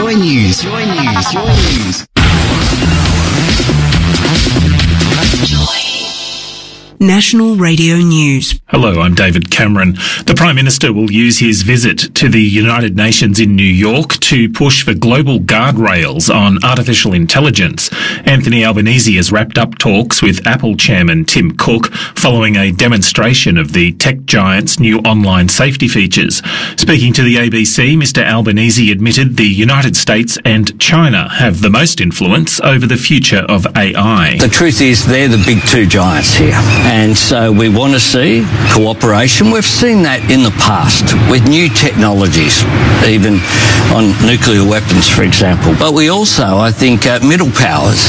Joy News. Joy News. Joy News. National Radio News. Hello, I'm David Cameron. The Prime Minister will use his visit to the United Nations in New York to push for global guardrails on artificial intelligence. Anthony Albanese has wrapped up talks with Apple chairman Tim Cook following a demonstration of the tech giant's new online safety features. Speaking to the ABC, Mr. Albanese admitted the United States and China have the most influence over the future of AI. The truth is they're the big two giants here. And so we want to see cooperation. We've seen that in the past with new technologies, even on nuclear weapons, for example. But we also, I think, middle powers,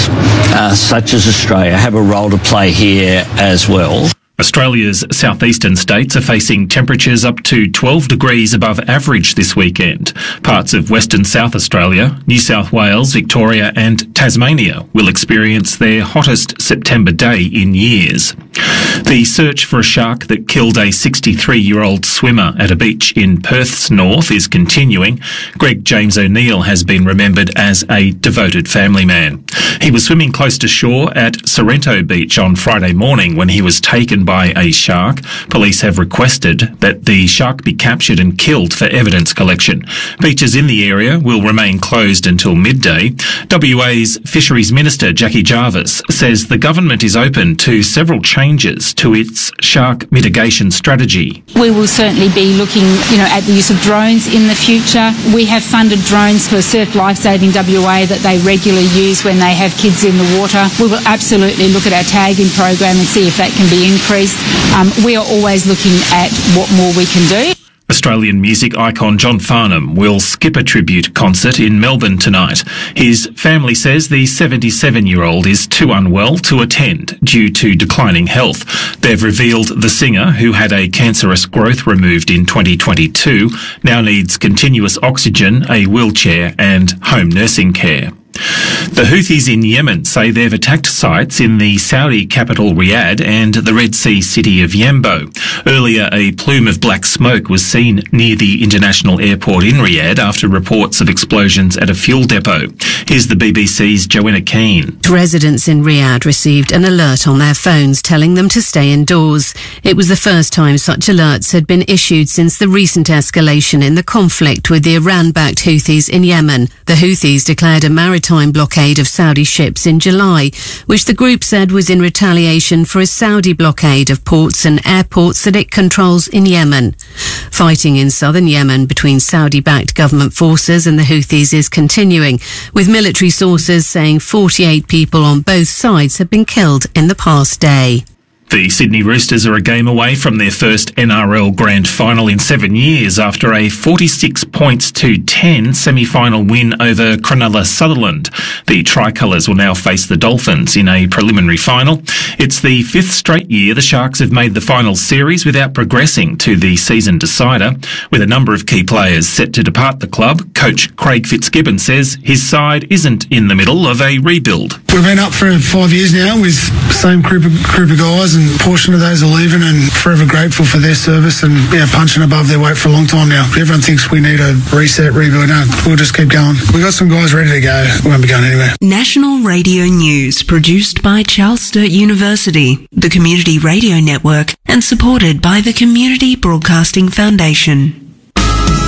such as Australia, have a role to play here as well. Australia's southeastern states are facing temperatures up to 12 degrees above average this weekend. Parts of Western South Australia, New South Wales, Victoria and Tasmania will experience their hottest September day in years. The search for a shark that killed a 63-year-old swimmer at a beach in Perth's north is continuing. Greg James O'Neill has been remembered as a devoted family man. He was swimming close to shore at Sorrento Beach on Friday morning when he was taken by a shark. Police have requested that the shark be captured and killed for evidence collection. Beaches in the area will remain closed until midday. WA's Fisheries Minister Jackie Jarvis says the government is open to several changes to its shark mitigation strategy. We will certainly be looking, at the use of drones in the future. We have funded drones for Surf Lifesaving WA that they regularly use when they have kids in the water. We will absolutely look at our tagging program and see if that can be increased. We are always looking at what more we can do. Australian music icon John Farnham will skip a tribute concert in Melbourne tonight. His family says the 77-year-old is too unwell to attend due to declining health. They've revealed the singer, who had a cancerous growth removed in 2022, now needs continuous oxygen, a wheelchair and home nursing care. The Houthis in Yemen say they've attacked sites in the Saudi capital Riyadh and the Red Sea city of Yambo. Earlier, a plume of black smoke was seen near the international airport in Riyadh after reports of explosions at a fuel depot. Here's the BBC's Joanna Keane. Residents in Riyadh received an alert on their phones telling them to stay indoors. It was the first time such alerts had been issued since the recent escalation in the conflict with the Iran-backed Houthis in Yemen. The Houthis declared a maritime blockade of Saudi ships in July, which the group said was in retaliation for a Saudi blockade of ports and airports that it controls in Yemen. Fighting in southern Yemen between Saudi-backed government forces and the Houthis is continuing, with military sources saying 48 people on both sides have been killed in the past day. The Sydney Roosters are a game away from their first NRL Grand Final in 7 years after a 46-10 semi-final win over Cronulla Sutherland. The Tricolours will now face the Dolphins in a preliminary final. It's the fifth straight year the Sharks have made the final series without progressing to the season decider. With a number of key players set to depart the club, coach Craig Fitzgibbon says his side isn't in the middle of a rebuild. We've been up for 5 years now with the same group of guys, and a portion of those are leaving, and forever grateful for their service and punching above their weight for a long time now. Everyone thinks we need a reset, rebuild. No, we'll just keep going. We've got some guys ready to go. We won't be going anywhere. National Radio News, produced by Charles Sturt University, the Community Radio Network, and supported by the Community Broadcasting Foundation.